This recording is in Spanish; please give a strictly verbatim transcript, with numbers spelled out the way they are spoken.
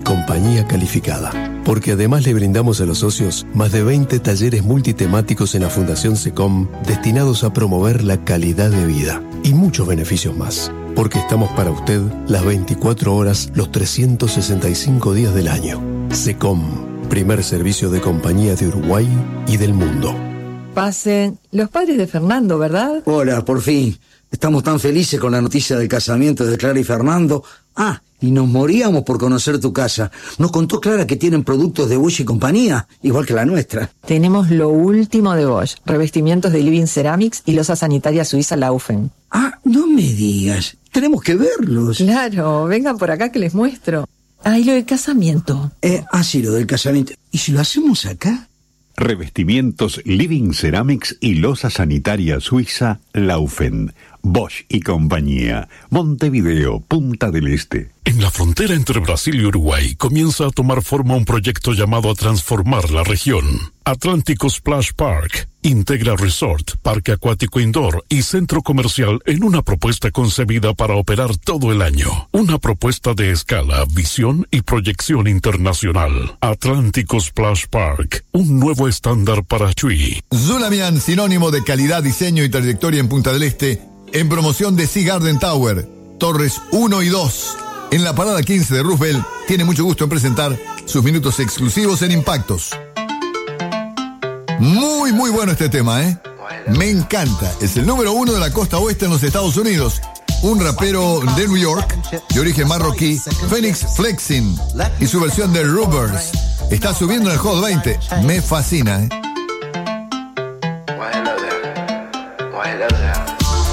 compañía calificada. Porque además le brindamos a los socios más de veinte talleres multitemáticos en la Fundación SECOM destinados a promover la calidad de vida y muchos beneficios más. Porque estamos para usted las veinticuatro horas, los trescientos sesenta y cinco días del año. SECOM, primer servicio de compañía de Uruguay y del mundo. Pasen. Los padres de Fernando, ¿verdad? Hola, por fin. Estamos tan felices con la noticia del casamiento de Clara y Fernando. Ah, y nos moríamos por conocer tu casa. Nos contó Clara que tienen productos de Bosch y compañía, igual que la nuestra. Tenemos lo último de Bosch. Revestimientos de Living Ceramics y losa sanitaria suiza Laufen. Ah, no me digas. Tenemos que verlos. Claro, vengan por acá que les muestro. Ah, y lo del casamiento. Eh, ah, sí, lo del casamiento. ¿Y si lo hacemos acá? Revestimientos Living Ceramics y losa sanitaria suiza Laufen. Bosch y compañía. Montevideo, Punta del Este. En la frontera entre Brasil y Uruguay comienza a tomar forma un proyecto llamado a transformar la región. Atlántico Splash Park integra resort, parque acuático indoor y centro comercial en una propuesta concebida para operar todo el año. Una propuesta de escala, visión y proyección internacional. Atlántico Splash Park, un nuevo estándar para Chuy. Zulamian, sinónimo de calidad, diseño y trayectoria en Punta del Este, en promoción de Sea Garden Tower, Torres uno y dos. En la parada quince de Roosevelt, tiene mucho gusto en presentar sus minutos exclusivos en Impactos. Muy, muy bueno este tema, ¿eh? Me encanta. Es el número uno de la costa oeste en los Estados Unidos. Un rapero de New York, de origen marroquí, Phoenix Flexing, y su versión de Rubbers. Está subiendo en el Hot veinte. Me fascina, ¿eh?